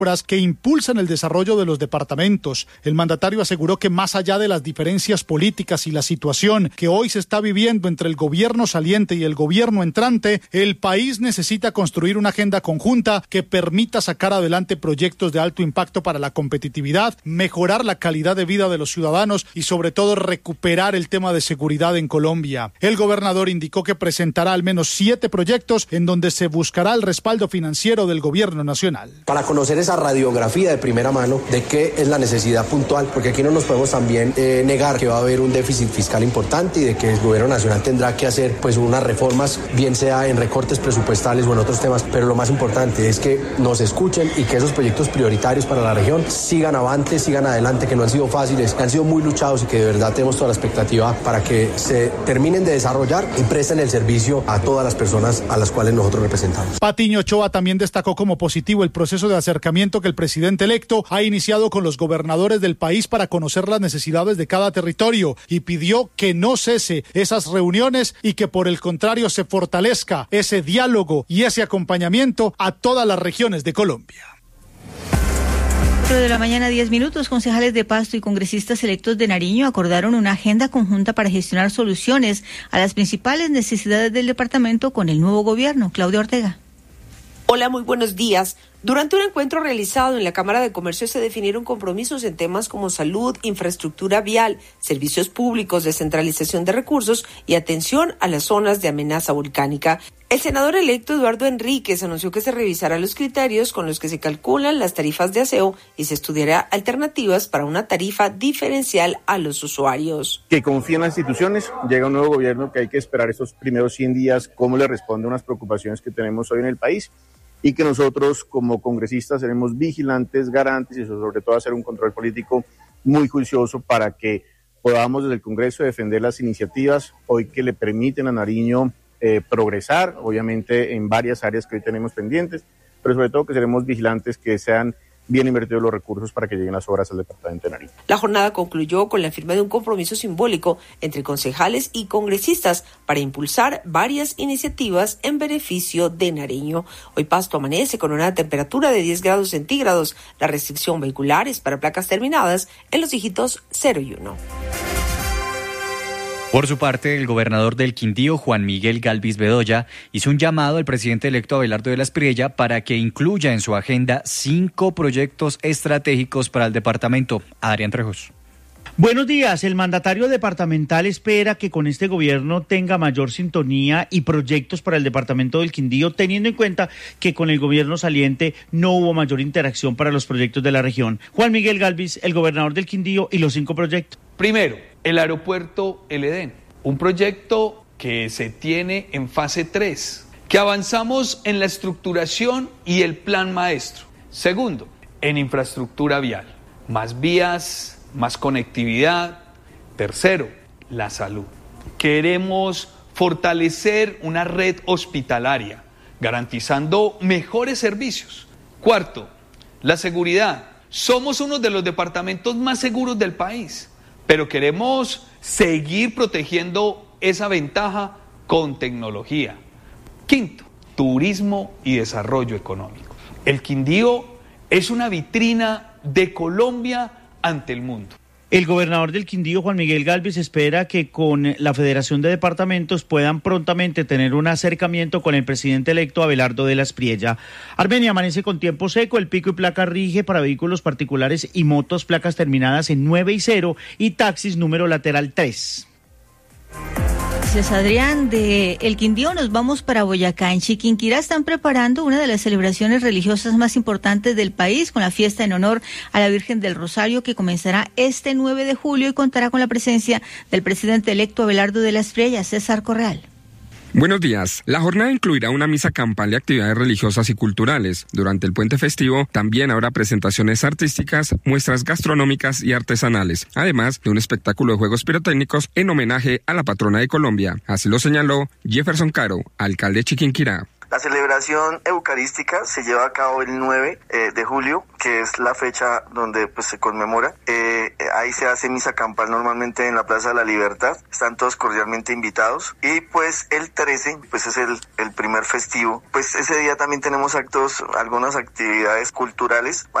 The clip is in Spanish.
que impulsan el desarrollo de los departamentos. El mandatario aseguró que más allá de las diferencias políticas y la situación que hoy se está viviendo entre el gobierno saliente y el gobierno entrante, el país necesita construir una agenda conjunta que permita sacar adelante proyectos de alto impacto para la competitividad, mejorar la calidad de vida de los ciudadanos y sobre todo recuperar el tema de seguridad en Colombia. El gobernador indicó que presentará al menos 7 proyectos en donde se buscará el respaldo financiero del gobierno nacional. Para conocer esa radiografía de primera mano de qué es la necesidad puntual, porque aquí no nos podemos también negar que va a haber un déficit fiscal importante y de que el gobierno nacional tendrá que hacer pues unas reformas, bien sea en recortes presupuestales o en otros temas, pero lo más importante es que nos escuchen y que esos proyectos prioritarios para la región sigan avante, sigan adelante, que no han sido fáciles, que han sido muy luchados y que de verdad tenemos toda la expectativa para que se terminen de desarrollar y presten el servicio a todas las personas a las cuales nosotros representamos. Patiño Ochoa también destacó como positivo el proceso de acercamiento que el presidente electo ha iniciado con los gobernadores del país para conocer las necesidades de cada territorio y pidió que no cese esas reuniones y que por el contrario se fortalezca ese diálogo y ese acompañamiento a todas las regiones de Colombia. 4 de la mañana, 10 minutos. Concejales de Pasto y congresistas electos de Nariño acordaron una agenda conjunta para gestionar soluciones a las principales necesidades del departamento con el nuevo gobierno. Claudia Ortega. Hola, muy buenos días. Durante un encuentro realizado en la Cámara de Comercio se definieron compromisos en temas como salud, infraestructura vial, servicios públicos, descentralización de recursos y atención a las zonas de amenaza volcánica. El senador electo Eduardo Enríquez anunció que se revisará los criterios con los que se calculan las tarifas de aseo y se estudiará alternativas para una tarifa diferencial a los usuarios. Que confía en las instituciones, llega un nuevo gobierno que hay que esperar estos primeros 100 días cómo le responde a unas preocupaciones que tenemos hoy en el país. Y que nosotros como congresistas seremos vigilantes, garantes y sobre todo hacer un control político muy juicioso para que podamos desde el Congreso defender las iniciativas hoy que le permiten a Nariño progresar, obviamente en varias áreas que hoy tenemos pendientes, pero sobre todo que seremos vigilantes que sean bien invertidos los recursos para que lleguen las obras al departamento de Nariño. La jornada concluyó con la firma de un compromiso simbólico entre concejales y congresistas para impulsar varias iniciativas en beneficio de Nariño. Hoy Pasto amanece con una temperatura de 10 grados centígrados. La restricción vehicular es para placas terminadas en los dígitos 0 y 1. Por su parte, el gobernador del Quindío, Juan Miguel Galvis Bedoya, hizo un llamado al presidente electo Abelardo de la Espriella para que incluya en su agenda 5 proyectos estratégicos para el departamento. Adrián Trejos. Buenos días. El mandatario departamental espera que con este gobierno tenga mayor sintonía y proyectos para el departamento del Quindío, teniendo en cuenta que con el gobierno saliente no hubo mayor interacción para los proyectos de la región. Juan Miguel Galvis, el gobernador del Quindío, y los 5 proyectos. Primero, el aeropuerto El Edén, un proyecto que se tiene en fase 3, que avanzamos en la estructuración y el plan maestro. Segundo, en infraestructura vial, más vías, más conectividad. Tercero, la salud. Queremos fortalecer una red hospitalaria, garantizando mejores servicios. Cuarto, la seguridad. Somos uno de los departamentos más seguros del país, pero queremos seguir protegiendo esa ventaja con tecnología. Quinto, turismo y desarrollo económico. El Quindío es una vitrina de Colombia ante el mundo. El gobernador del Quindío, Juan Miguel Galvis, espera que con la Federación de Departamentos puedan prontamente tener un acercamiento con el presidente electo Abelardo de la Espriella. Armenia amanece con tiempo seco, el pico y placa rige para vehículos particulares y motos, placas terminadas en 9 y 0 y taxis número lateral 3. Gracias, Adrián. De El Quindío nos vamos para Boyacá. En Chiquinquirá están preparando una de las celebraciones religiosas más importantes del país, con la fiesta en honor a la Virgen del Rosario, que comenzará este 9 de julio y contará con la presencia del presidente electo Abelardo de la Espriella. César Correal. Buenos días. La jornada incluirá una misa campal y actividades religiosas y culturales. Durante el puente festivo también habrá presentaciones artísticas, muestras gastronómicas y artesanales, además de un espectáculo de juegos pirotécnicos en homenaje a la patrona de Colombia. Así lo señaló Jefferson Caro, alcalde de Chiquinquirá. La celebración eucarística se lleva a cabo el 9 de julio, que es la fecha donde pues se conmemora. Ahí se hace misa campal normalmente en la Plaza de la Libertad. Están todos cordialmente invitados. Y pues el 13, pues es el primer festivo. Pues ese día también tenemos algunas actividades culturales.